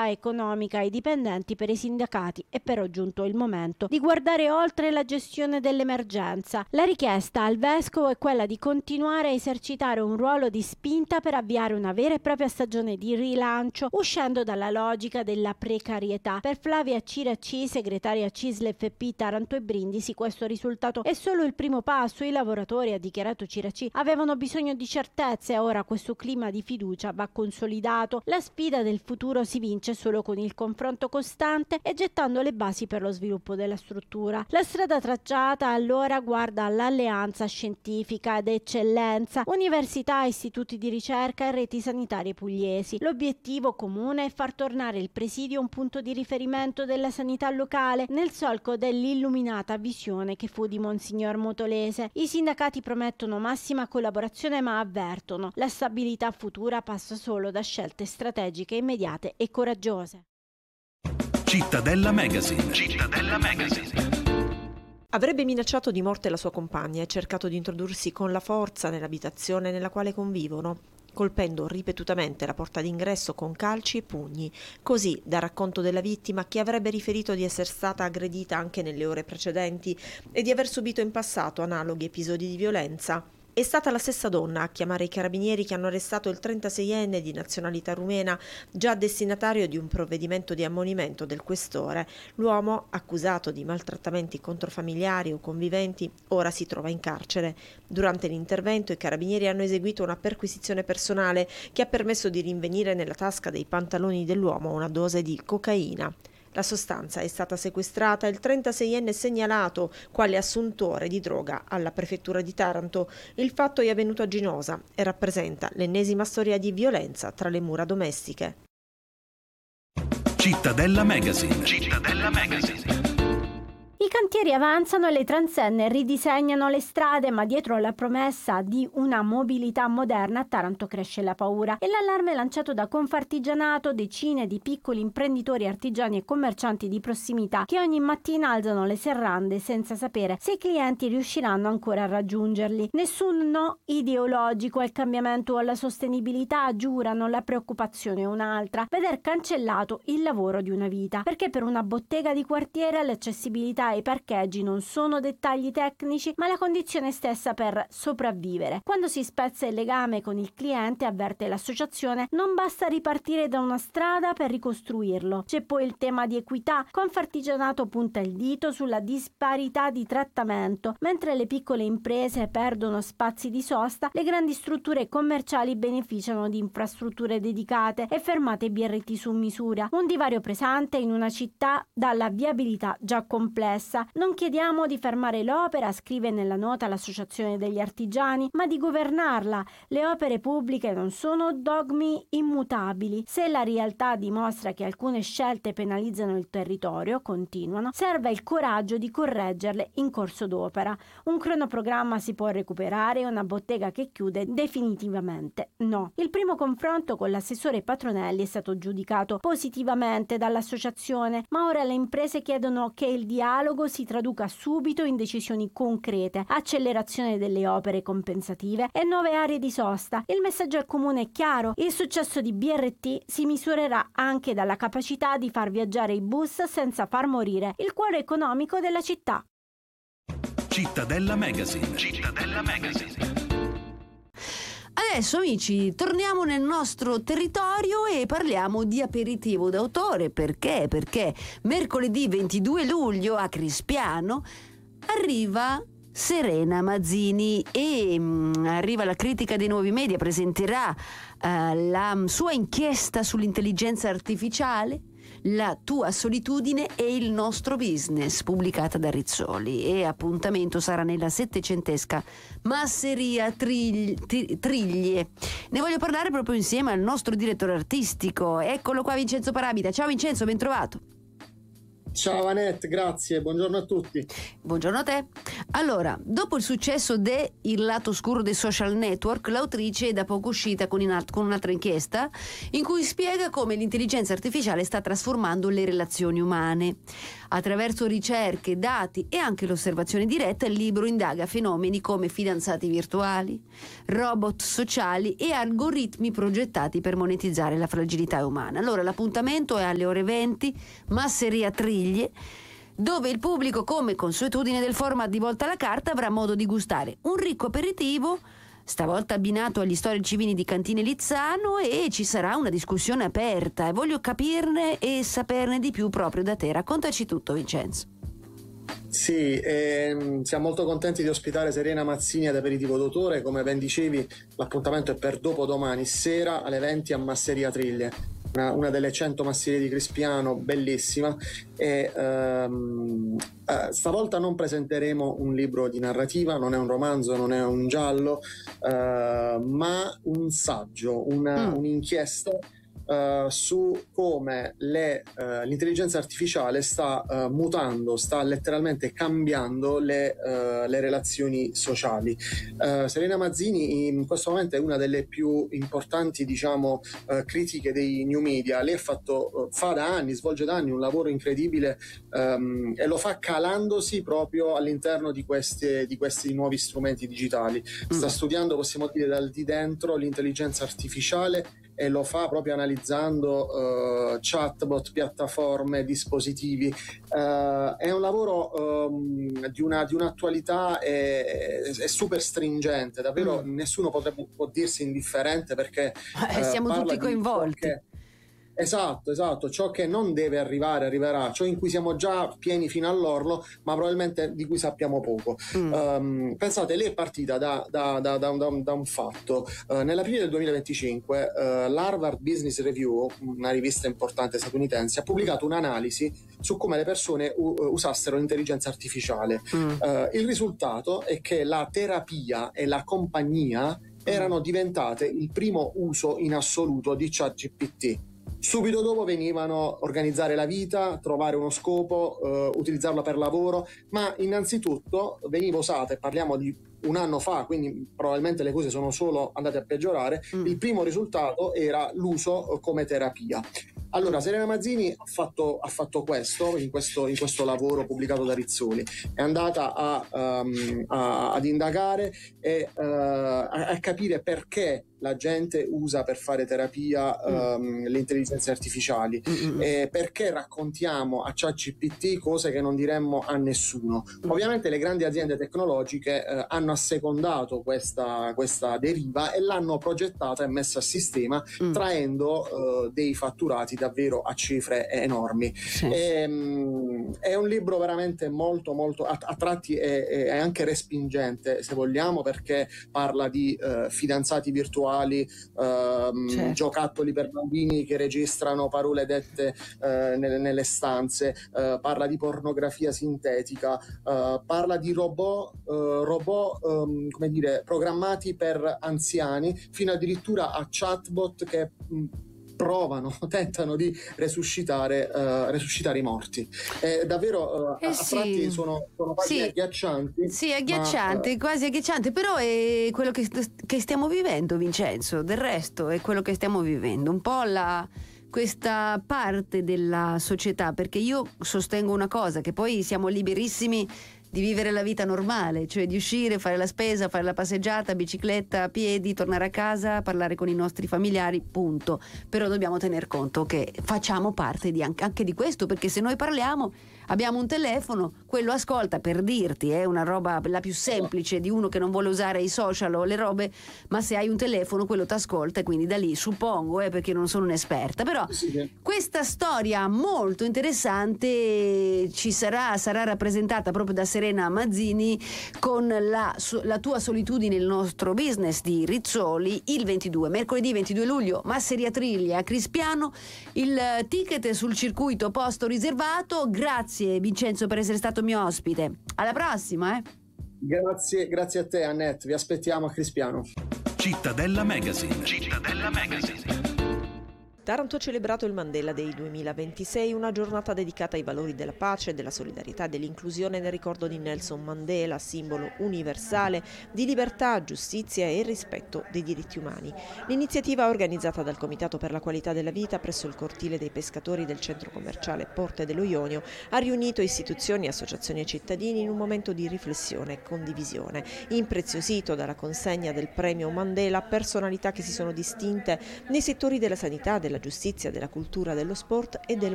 stabilità economica ai dipendenti per i sindacati è però giunto il momento di guardare oltre la gestione dell'emergenza. La richiesta al vescovo è quella di continuare a esercitare un ruolo di spinta per avviare una vera e propria stagione di rilancio, uscendo dalla logica della precarietà. Per Flavia Ciracci, segretaria CISL FP Taranto e Brindisi, questo risultato è solo il primo passo. I lavoratori, ha dichiarato Ciracci, avevano bisogno di certezze e ora questo clima di fiducia va consolidato. La sfida del futuro si vince solo con il confronto costante e gettando le basi per lo sviluppo della struttura. La strada tracciata allora guarda all'alleanza scientifica ed eccellenza, università, istituti di ricerca e reti sanitarie pugliesi. L'obiettivo comune è far tornare il presidio un punto di riferimento della sanità locale nel solco dell'illuminata visione che fu di Monsignor Motolese. I sindacati promettono massima collaborazione ma avvertono: la stabilità futura passa solo da scelte strategiche immediate e coraggiose. Cittadella Magazine. Cittadella Magazine. Avrebbe minacciato di morte la sua compagna e cercato di introdursi con la forza nell'abitazione nella quale convivono, colpendo ripetutamente la porta d'ingresso con calci e pugni, così da racconto della vittima, che avrebbe riferito di essere stata aggredita anche nelle ore precedenti e di aver subito in passato analoghi episodi di violenza. È stata la stessa donna a chiamare i carabinieri che hanno arrestato il 36enne di nazionalità rumena, già destinatario di un provvedimento di ammonimento del questore. L'uomo, accusato di maltrattamenti contro familiari o conviventi, ora si trova in carcere. Durante l'intervento i carabinieri hanno eseguito una perquisizione personale che ha permesso di rinvenire nella tasca dei pantaloni dell'uomo una dose di cocaina. La sostanza è stata sequestrata e il 36enne segnalato quale assuntore di droga alla prefettura di Taranto. Il fatto è avvenuto a Ginosa e rappresenta l'ennesima storia di violenza tra le mura domestiche. Cittadella Magazine. Cittadella Magazine. I cantieri avanzano e le transenne ridisegnano le strade, ma dietro alla promessa di una mobilità moderna a Taranto cresce la paura. E l'allarme lanciato da Confartigianato, decine di piccoli imprenditori, artigiani e commercianti di prossimità che ogni mattina alzano le serrande senza sapere se i clienti riusciranno ancora a raggiungerli. Nessun no ideologico al cambiamento o alla sostenibilità, giurano, la preoccupazione è un'altra: veder cancellato il lavoro di una vita. Perché per una bottega di quartiere l'accessibilità e i parcheggi non sono dettagli tecnici, ma la condizione stessa per sopravvivere. Quando si spezza il legame con il cliente, avverte l'associazione, non basta ripartire da una strada per ricostruirlo. C'è poi il tema di equità. Confartigianato punta il dito sulla disparità di trattamento. Mentre le piccole imprese perdono spazi di sosta, le grandi strutture commerciali beneficiano di infrastrutture dedicate e fermate BRT su misura. Un divario pesante in una città dalla viabilità già complessa. Non chiediamo di fermare l'opera, scrive nella nota l'associazione degli artigiani, ma di governarla. Le opere pubbliche non sono dogmi immutabili. Se la realtà dimostra che alcune scelte penalizzano il territorio, continuano, serve il coraggio di correggerle in corso d'opera. Un cronoprogramma si può recuperare, una bottega che chiude definitivamente no. Il primo confronto con l'assessore Patronelli è stato giudicato positivamente dall'associazione, ma ora le imprese chiedono che il dialogo si traduca subito in decisioni concrete, accelerazione delle opere compensative e nuove aree di sosta. Il messaggio al comune è chiaro: il successo di BRT si misurerà anche dalla capacità di far viaggiare i bus senza far morire il cuore economico della città. Cittadella Magazine. Cittadella Magazine. Adesso, amici, torniamo nel nostro territorio e parliamo di aperitivo d'autore. Perché? Perché mercoledì 22 luglio a Crispiano arriva Serena Mazzini e arriva la critica dei nuovi media, presenterà la sua inchiesta sull'intelligenza artificiale, La tua solitudine e il nostro business, pubblicata da Rizzoli. E appuntamento sarà nella 700esca Masseria Triglie. Ne voglio parlare proprio insieme al nostro direttore artistico. Eccolo qua, Vincenzo Paramita. Ciao Vincenzo, ben trovato. Ciao Annette, grazie, buongiorno a tutti. Buongiorno a te. Allora, dopo il successo de Il lato oscuro dei social network, l'autrice è da poco uscita con un'altra inchiesta in cui spiega come l'intelligenza artificiale sta trasformando le relazioni umane. Attraverso ricerche, dati e anche l'osservazione diretta, il libro indaga fenomeni come fidanzati virtuali, robot sociali e algoritmi progettati per monetizzare la fragilità umana. Allora, l'appuntamento è alle ore 20, Masseria Triglie, dove il pubblico, come consuetudine del format di Volta alla Carta, avrà modo di gustare un ricco aperitivo, stavolta abbinato agli storici vini di Cantine Lizzano, e ci sarà una discussione aperta e voglio capirne e saperne di più proprio da te. Raccontaci tutto, Vincenzo. Sì, siamo molto contenti di ospitare Serena Mazzini ad Aperitivo d'autore. Come ben dicevi, l'appuntamento è per dopodomani sera alle 20 a Masseria Triglie, una delle 100 masserie di Crispiano, bellissima. E stavolta non presenteremo un libro di narrativa, non è un romanzo, non è un giallo, ma un saggio, un'inchiesta su come l'intelligenza artificiale sta mutando, sta letteralmente cambiando le relazioni sociali. Serena Mazzini in questo momento è una delle più importanti, diciamo, critiche dei new media. Lei svolge da anni un lavoro incredibile, e lo fa calandosi proprio all'interno di questi nuovi strumenti digitali. Sta studiando, possiamo dire, dal di dentro l'intelligenza artificiale, e lo fa proprio analizzando chatbot, piattaforme, dispositivi. È un lavoro di un'attualità super stringente, davvero nessuno può dirsi indifferente, perché siamo tutti coinvolti. Esatto, ciò che non deve arriverà, ciò in cui siamo già pieni fino all'orlo, ma probabilmente di cui sappiamo poco. Pensate, lei è partita da un fatto. Nell'aprile del 2025 l'Harvard Business Review, una rivista importante statunitense, ha pubblicato un'analisi su come le persone usassero l'intelligenza artificiale. Il risultato è che la terapia e la compagnia erano diventate il primo uso in assoluto di ChatGPT. Subito dopo venivano organizzare la vita, trovare uno scopo, utilizzarla per lavoro, ma innanzitutto veniva usata, e parliamo di un anno fa, quindi probabilmente le cose sono solo andate a peggiorare. Il primo risultato era l'uso come terapia. Allora, Serena Mazzini ha fatto questo in questo lavoro pubblicato da Rizzoli. È andata ad indagare e a capire perché la gente usa per fare terapia le intelligenze artificiali, e perché raccontiamo a ChatGPT cose che non diremmo a nessuno. Ovviamente le grandi aziende tecnologiche hanno assecondato questa deriva e l'hanno progettata e messa a sistema, traendo dei fatturati davvero a cifre enormi. È un libro veramente molto a tratti è anche respingente, se vogliamo, perché parla di fidanzati virtuali, giocattoli per bambini che registrano parole dette nelle stanze, parla di pornografia sintetica, parla di robot come dire, programmati per anziani, fino addirittura a chatbot che tentano di resuscitare i morti. Davvero a tratti sono quasi agghiaccianti. Sì, agghiacciante, quasi agghiacciante, però è quello che stiamo vivendo, Vincenzo. Del resto è quello che stiamo vivendo, un po' questa parte della società, perché io sostengo una cosa, che poi siamo liberissimi di vivere la vita normale, cioè di uscire, fare la spesa, fare la passeggiata, bicicletta, a piedi, tornare a casa, parlare con i nostri familiari, punto. Però dobbiamo tener conto che facciamo parte anche di questo, perché se noi parliamo, abbiamo un telefono, quello ascolta, per dirti, è una roba la più semplice di uno che non vuole usare i social o le robe, ma se hai un telefono quello ti ascolta, e quindi da lì suppongo, perché non sono un'esperta, però questa storia molto interessante sarà rappresentata proprio da Serena Mazzini con la tua solitudine, il nostro business di Rizzoli, mercoledì 22 luglio, Masseria Triglie a Crispiano. Il ticket sul circuito posto riservato. Grazie Vincenzo per essere stato mio ospite. Alla prossima. Grazie a te, Annette, vi aspettiamo a Crispiano. Cittadella Magazine. Taranto ha celebrato il Mandela Day 2026, una giornata dedicata ai valori della pace, della solidarietà e dell'inclusione nel ricordo di Nelson Mandela, simbolo universale di libertà, giustizia e rispetto dei diritti umani. L'iniziativa, organizzata dal Comitato per la Qualità della Vita presso il cortile dei pescatori del centro commerciale Porte dello Ionio, ha riunito istituzioni, associazioni e cittadini in un momento di riflessione e condivisione. Impreziosito dalla consegna del premio Mandela a personalità che si sono distinte nei settori della sanità, della giustizia, della cultura, dello sport e del